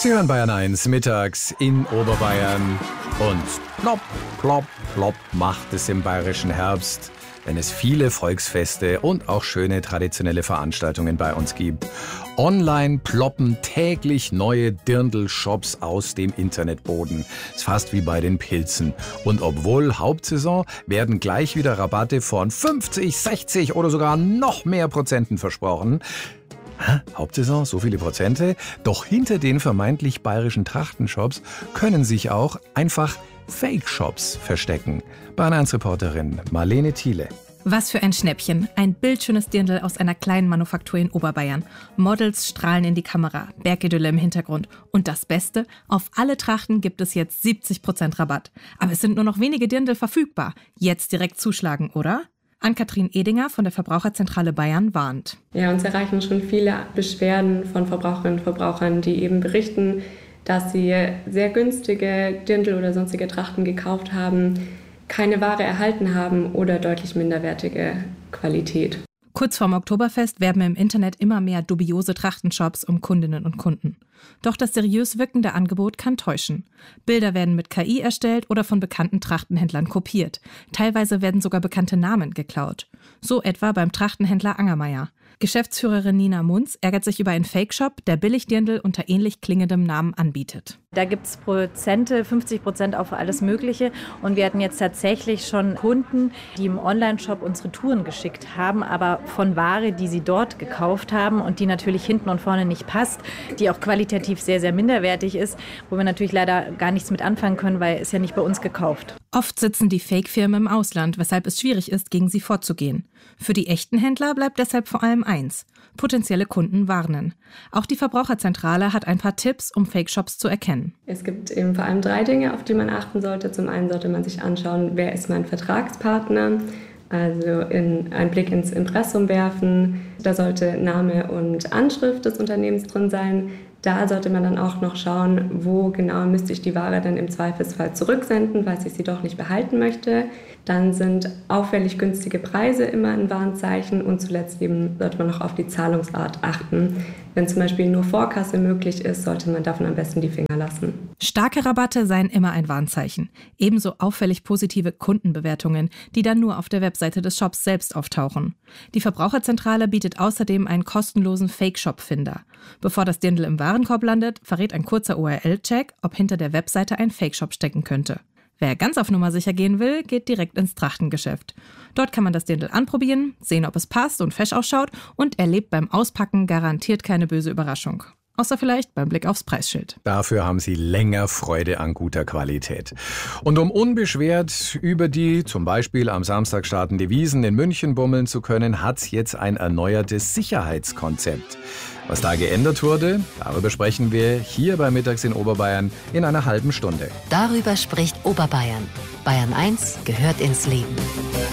Sie hören Bayern 1 mittags in Oberbayern und plopp, plopp, plopp macht es im bayerischen Herbst, wenn es viele Volksfeste und auch schöne traditionelle Veranstaltungen bei uns gibt. Online ploppen täglich neue Dirndl-Shops aus dem Internetboden. Ist fast wie bei den Pilzen. Und obwohl Hauptsaison, werden gleich wieder Rabatte von 50, 60 oder sogar noch mehr Prozenten versprochen. Hauptsaison, so viele Prozente? Doch hinter den vermeintlich bayerischen Trachtenshops können sich auch einfach Fake-Shops verstecken. Bayern 1-Reporterin Marlene Thiele. Was für ein Schnäppchen. Ein bildschönes Dirndl aus einer kleinen Manufaktur in Oberbayern. Models strahlen in die Kamera, Bergidylle im Hintergrund. Und das Beste, auf alle Trachten gibt es jetzt 70% Rabatt. Aber es sind nur noch wenige Dirndl verfügbar. Jetzt direkt zuschlagen, oder? Ann-Kathrin Edinger von der Verbraucherzentrale Bayern warnt. Ja, uns erreichen schon viele Beschwerden von Verbraucherinnen und Verbrauchern, die eben berichten, dass sie sehr günstige Dirndl oder sonstige Trachten gekauft haben, keine Ware erhalten haben oder deutlich minderwertige Qualität. Kurz vorm Oktoberfest werben im Internet immer mehr dubiose Trachtenshops um Kundinnen und Kunden. Doch das seriös wirkende Angebot kann täuschen. Bilder werden mit KI erstellt oder von bekannten Trachtenhändlern kopiert. Teilweise werden sogar bekannte Namen geklaut. So etwa beim Trachtenhändler Angermeier. Geschäftsführerin Nina Munz ärgert sich über einen Fake-Shop, der Billigdirndl unter ähnlich klingendem Namen anbietet. Da gibt es Prozente, 50% auf alles Mögliche. Und wir hatten jetzt tatsächlich schon Kunden, die im Online-Shop uns Retouren geschickt haben, aber von Ware, die sie dort gekauft haben und die natürlich hinten und vorne nicht passt, die auch qualitativ sehr, sehr minderwertig ist, wo wir natürlich leider gar nichts mit anfangen können, weil es ja nicht bei uns gekauft. Oft sitzen die Fake-Firmen im Ausland, weshalb es schwierig ist, gegen sie vorzugehen. Für die echten Händler bleibt deshalb vor allem eins: potenzielle Kunden warnen. Auch die Verbraucherzentrale hat ein paar Tipps, um Fake-Shops zu erkennen. Es gibt eben vor allem 3 Dinge, auf die man achten sollte. Zum einen sollte man sich anschauen, wer ist mein Vertragspartner, also einen Blick ins Impressum werfen. Da sollte Name und Anschrift des Unternehmens drin sein. Da sollte man dann auch noch schauen, wo genau müsste ich die Ware dann im Zweifelsfall zurücksenden, falls ich sie doch nicht behalten möchte. Dann sind auffällig günstige Preise immer ein Warnzeichen und zuletzt eben sollte man noch auf die Zahlungsart achten. Wenn zum Beispiel nur Vorkasse möglich ist, sollte man davon am besten die Finger lassen. Starke Rabatte seien immer ein Warnzeichen. Ebenso auffällig positive Kundenbewertungen, die dann nur auf der Webseite des Shops selbst auftauchen. Die Verbraucherzentrale bietet außerdem einen kostenlosen Fake-Shop-Finder. Bevor das Dirndl im Warenkorb landet, verrät ein kurzer URL-Check, ob hinter der Webseite ein Fake-Shop stecken könnte. Wer ganz auf Nummer sicher gehen will, geht direkt ins Trachtengeschäft. Dort kann man das Dirndl anprobieren, sehen, ob es passt und fesch ausschaut und erlebt beim Auspacken garantiert keine böse Überraschung. Außer vielleicht beim Blick aufs Preisschild. Dafür haben Sie länger Freude an guter Qualität. Und um unbeschwert über die zum Beispiel am Samstag startende Wiesn in München bummeln zu können, hat es jetzt ein erneuertes Sicherheitskonzept. Was da geändert wurde, darüber sprechen wir hier bei Mittags in Oberbayern in einer halben Stunde. Darüber spricht Oberbayern. Bayern 1 gehört ins Leben.